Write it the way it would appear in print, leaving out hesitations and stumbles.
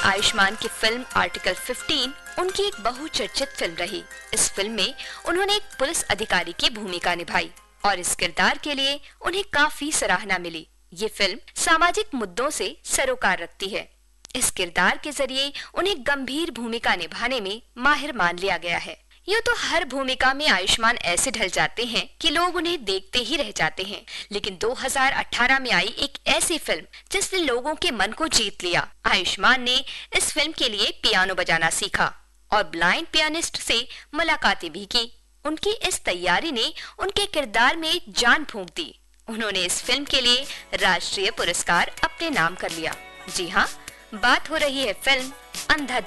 आयुष्मान की film article 15 उनकी एक बहुचर्चित फिल्म रही। इस फिल्म में उन्होंने एक पुलिस अधिकारी की भूमिका निभाई और इस किरदार के लिए उन्हें काफी सराहना मिली। ये फिल्म सामाजिक मुद्दों से सरोकार रखती है। इस किरदार के जरिए उन्हें गंभीर भूमिका निभाने में माहिर मान लिया गया है। यूँ तो हर भूमिका में आयुष्मान ऐसे ढल जाते हैं कि लोग उन्हें देखते ही रह जाते हैं, लेकिन 2018 में आई एक ऐसी फिल्म जिसने लोगों के मन को जीत लिया। आयुष्मान ने इस फिल्म के लिए पियानो बजाना सीखा और ब्लाइंड पियानिस्ट से मुलाकातें भी की। उनकी इस तैयारी ने उनके किरदार में जान फूंक दी। उन्होंने इस फिल्म के लिए राष्ट्रीय पुरस्कार अपने नाम कर लिया। जी हाँ, बात हो रही है फिल्म अंधाधुन